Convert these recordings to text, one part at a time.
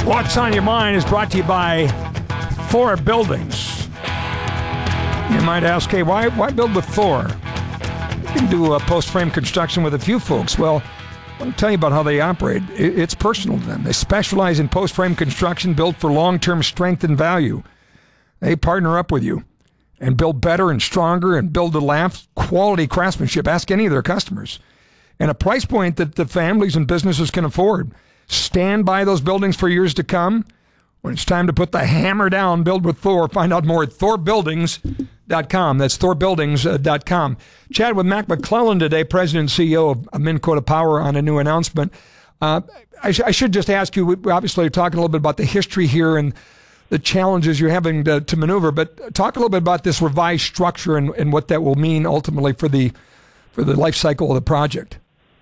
What's on Your Mind is brought to you by Thor Buildings. You might ask, hey, why build with Thor? You can do a post-frame construction with a few folks. Well, I want to tell you about how they operate. It's personal to them. They specialize in post-frame construction built for long-term strength and value. They partner up with you and build better and stronger and build to last quality craftsmanship. Ask any of their customers. And a price point that the families and businesses can afford. Stand by those buildings for years to come. When it's time to put the hammer down, build with Thor. Find out more at thorbuildings.com. That's thorbuildings.com. Chat with Mac McClellan today, President and CEO of Minn Kota Power, on a new announcement. I should just ask you, we obviously are talking a little bit about the history here and the challenges you're having to maneuver, but talk a little bit about this revised structure and what that will mean ultimately for the life cycle of the project.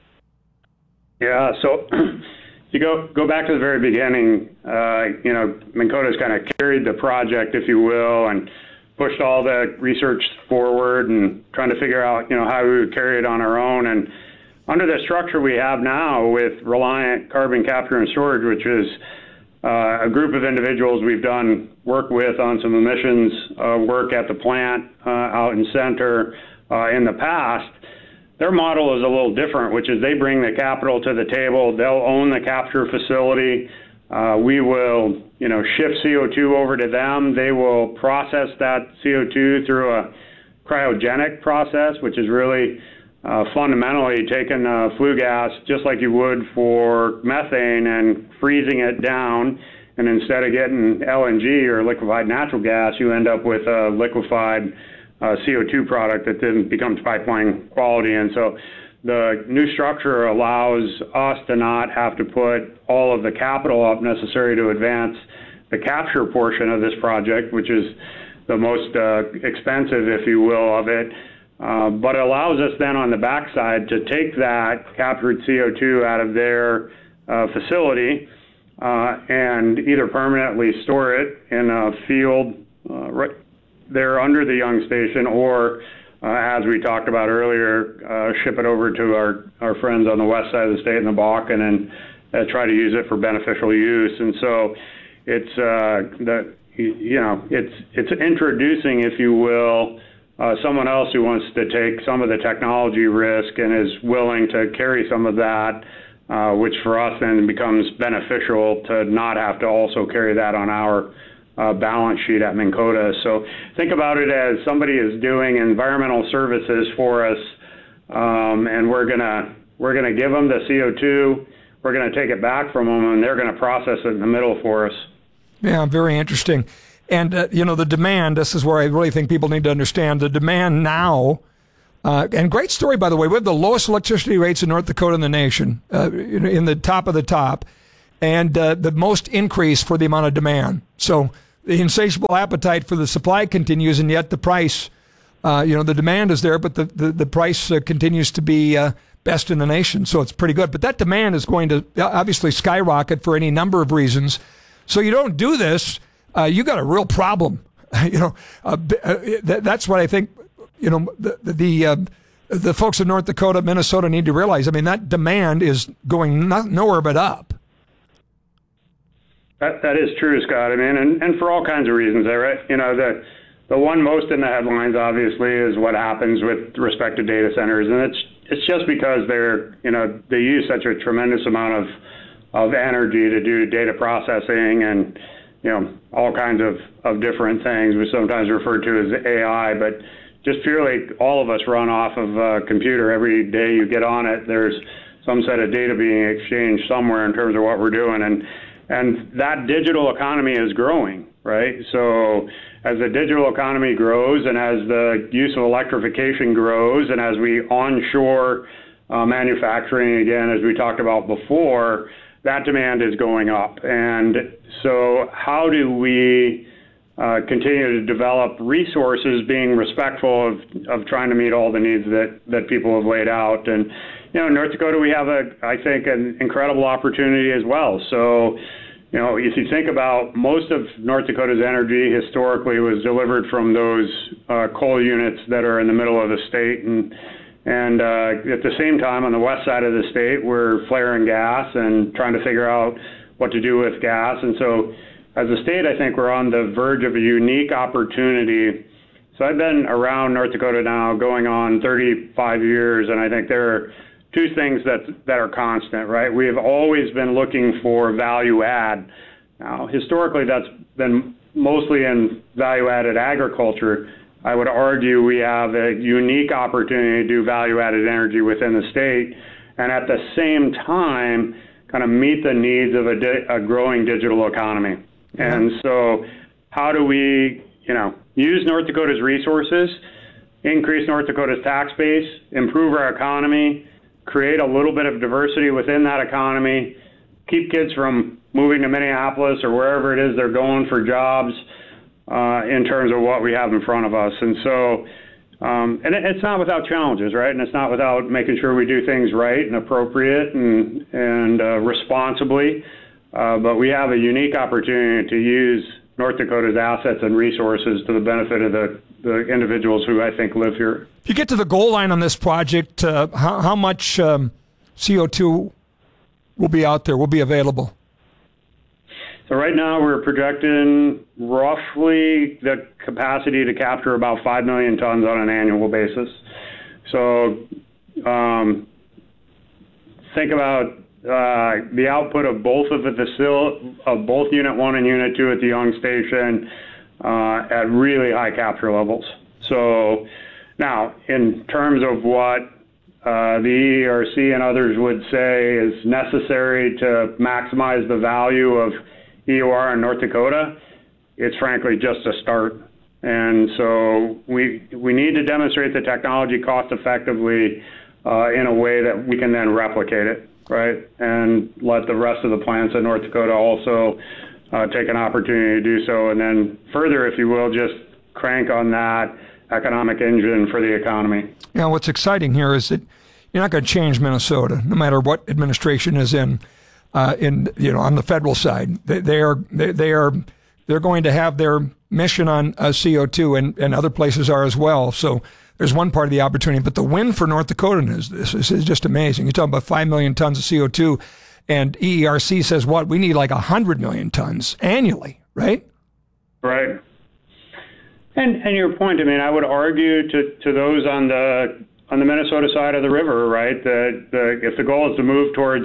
Yeah, so you go back to the very beginning. Minn Kota's kind of carried the project, if you will, and pushed all the research forward and trying to figure out, how we would carry it on our own. And under the structure we have now with Reliant Carbon Capture and Storage, which is a group of individuals we've done work with on some emissions work at the plant out in Center in the past. Their model is a little different, which is they bring the capital to the table. They'll own the capture facility. We will, shift CO2 over to them. They will process that CO2 through a cryogenic process, which is really fundamentally taking flue gas just like you would for methane and freezing it down. And instead of getting LNG or liquefied natural gas, you end up with a liquefied CO2 product that then becomes pipeline quality. And so the new structure allows us to not have to put all of the capital up necessary to advance the capture portion of this project, which is the most expensive, if you will, of it. But it allows us then on the backside to take that captured CO2 out of their facility and either permanently store it in a field right there under the Young Station, or as we talked about earlier, ship it over to our friends on the west side of the state in the Bakken and try to use it for beneficial use. And so it's it's introducing, if you will, someone else who wants to take some of the technology risk and is willing to carry some of that, which for us then becomes beneficial to not have to also carry that on our balance sheet at Minn Kota. So think about it as somebody is doing environmental services for us, and we're gonna give them the CO2. We're gonna take it back from them, and they're gonna process it in the middle for us. Yeah, very interesting. And the demand. This is where I really think people need to understand the demand now. And great story, by the way. We have the lowest electricity rates in North Dakota in the nation, in the top of the top, and the most increase for the amount of demand. So the insatiable appetite for the supply continues, and yet the price, the demand is there, but the price continues to be best in the nation. So it's pretty good. But that demand is going to obviously skyrocket for any number of reasons. So you don't do this, you got a real problem. That's what I think. The folks in North Dakota, Minnesota need to realize. I mean, that demand is going nowhere but up. That is true, Scott. I mean, and for all kinds of reasons, right? The one most in the headlines, obviously, is what happens with respect to data centers, and it's just because they use such a tremendous amount of energy to do data processing and all kinds of different things, we sometimes refer to as AI, but just purely all of us run off of a computer. Every day you get on it, there's some set of data being exchanged somewhere in terms of what we're doing. And that digital economy is growing, right? So as the digital economy grows and as the use of electrification grows and as we onshore manufacturing, again, as we talked about before, that demand is going up. And so how do we continue to develop resources being respectful of trying to meet all the needs that people have laid out? And in North Dakota, we have I think an incredible opportunity as well. So if you think about most of North Dakota's energy historically was delivered from those coal units that are in the middle of the state, and at the same time on the west side of the state we're flaring gas and trying to figure out what to do with gas. And so as a state, I think we're on the verge of a unique opportunity. So I've been around North Dakota now going on 35 years, and I think there are two things that are constant, right? We have always been looking for value add. Now, historically, that's been mostly in value-added agriculture. I would argue we have a unique opportunity to do value-added energy within the state, and at the same time, kind of meet the needs of a growing digital economy. And so how do we, use North Dakota's resources, increase North Dakota's tax base, improve our economy, create a little bit of diversity within that economy, keep kids from moving to Minneapolis or wherever it is they're going for jobs in terms of what we have in front of us. And so, and it's not without challenges, right? And it's not without making sure we do things right and appropriate and responsibly. But we have a unique opportunity to use North Dakota's assets and resources to the benefit of the individuals who I think live here. If you get to the goal line on this project, how much CO2 will be out there, will be available? So right now we're projecting roughly the capacity to capture about 5 million tons on an annual basis. So think about the output of both of both Unit 1 and Unit 2 at the Young Station at really high capture levels. So now, in terms of what the ERC and others would say is necessary to maximize the value of EOR in North Dakota, it's frankly just a start. And so we need to demonstrate the technology cost effectively in a way that we can then replicate it, right? And let the rest of the plants in North Dakota also take an opportunity to do so. And then further, if you will, just crank on that economic engine for the economy. What's exciting here is that you're not going to change Minnesota, no matter what administration is in on the federal side. They're going to have their mission on CO2, and other places are as well. So there's one part of the opportunity, but the win for North Dakota is this is just amazing. You're talking about 5 million tons of CO2, and EERC says we need like 100 million tons annually, right? Right. And your point, I would argue to those on the Minnesota side of the river, right, that if the goal is to move towards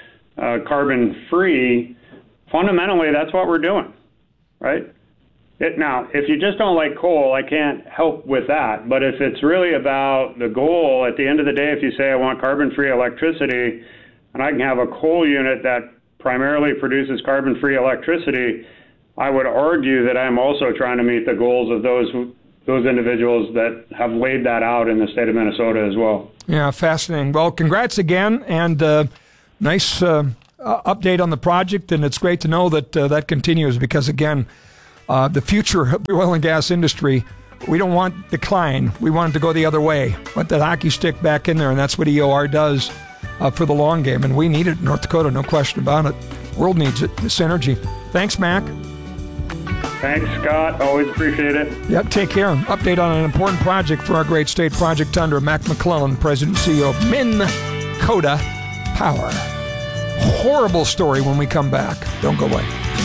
carbon-free, fundamentally that's what we're doing, right? Now, if you just don't like coal, I can't help with that. But if it's really about the goal, at the end of the day, if you say I want carbon-free electricity, and I can have a coal unit that primarily produces carbon-free electricity, I would argue that I'm also trying to meet the goals of those individuals that have laid that out in the state of Minnesota as well. Yeah, fascinating. Well, congrats again, and nice update on the project, and it's great to know that that continues because, again, the future of the oil and gas industry, we don't want decline. We want it to go the other way. Put that hockey stick back in there, and that's what EOR does for the long game, and we need it in North Dakota, no question about it. The world needs it, the synergy. Thanks, Mac. Thanks, Scott. Always appreciate it. Yep, take care. Update on an important project for our great state, Project Tundra. Mac McClellan, President and CEO of Minkota Power. Horrible story when we come back. Don't go away.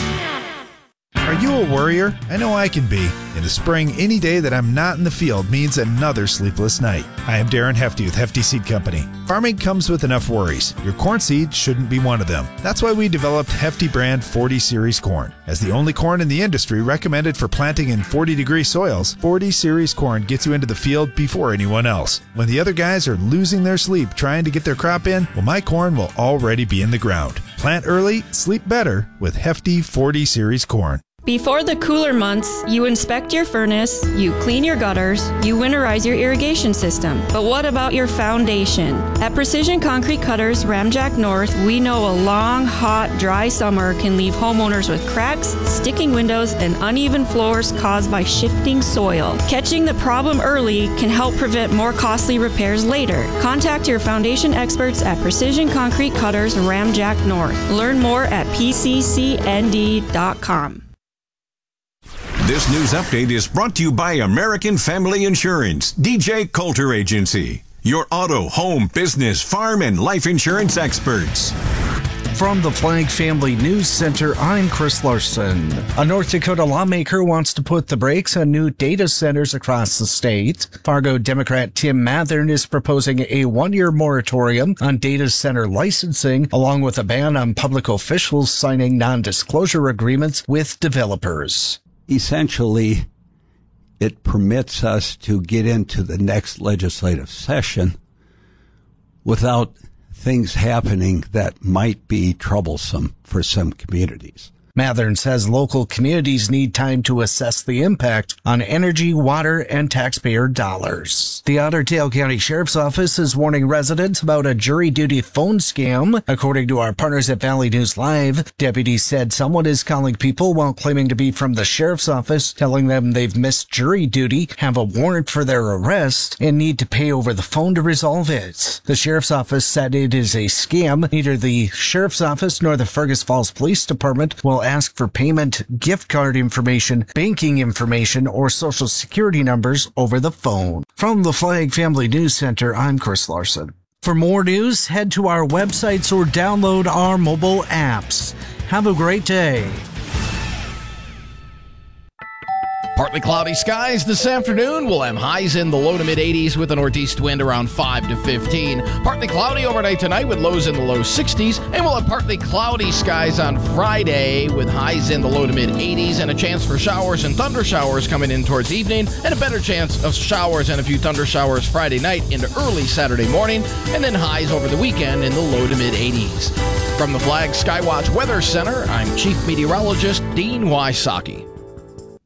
Are you a worrier? I know I can be. In the spring, any day that I'm not in the field means another sleepless night. I am Darren Hefty with Hefty Seed Company. Farming comes with enough worries. Your corn seed shouldn't be one of them. That's why we developed Hefty brand 40 Series corn. As the only corn in the industry recommended for planting in 40-degree soils, 40 Series corn gets you into the field before anyone else. When the other guys are losing their sleep trying to get their crop in, well, my corn will already be in the ground. Plant early, sleep better with Hefty 40 Series corn. Before the cooler months, you inspect your furnace, you clean your gutters, you winterize your irrigation system. But what about your foundation? At Precision Concrete Cutters Ramjack North, we know a long, hot, dry summer can leave homeowners with cracks, sticking windows, and uneven floors caused by shifting soil. Catching the problem early can help prevent more costly repairs later. Contact your foundation experts at Precision Concrete Cutters Ramjack North. Learn more at pccnd.com. This news update is brought to you by American Family Insurance, DJ Coulter Agency, your auto, home, business, farm, and life insurance experts. From the Flag Family News Center, I'm Chris Larson. A North Dakota lawmaker wants to put the brakes on new data centers across the state. Fargo Democrat Tim Mathern is proposing a one-year moratorium on data center licensing, along with a ban on public officials signing non-disclosure agreements with developers. Essentially, it permits us to get into the next legislative session without things happening that might be troublesome for some communities. Mathern says local communities need time to assess the impact on energy, water, and taxpayer dollars. The Otter Tail County Sheriff's Office is warning residents about a jury duty phone scam. According to our partners at Valley News Live, deputies said someone is calling people while claiming to be from the sheriff's office, telling them they've missed jury duty, have a warrant for their arrest, and need to pay over the phone to resolve it. The sheriff's office said it is a scam. Neither the sheriff's office nor the Fergus Falls Police Department will ask for payment, gift card information, banking information, or social security numbers over the phone. From the Flag Family News Center, I'm Chris Larson. For more news, head to our websites or download our mobile apps. Have a great day. Partly cloudy skies this afternoon. We'll have highs in the low to mid 80s with a northeast wind around 5 to 15. Partly cloudy overnight tonight with lows in the low 60s. And we'll have partly cloudy skies on Friday with highs in the low to mid 80s and a chance for showers and thunder showers coming in towards evening, and a better chance of showers and a few thunder showers Friday night into early Saturday morning, and then highs over the weekend in the low to mid 80s. From the Flag Skywatch Weather Center, I'm Chief Meteorologist Dean Wysocki.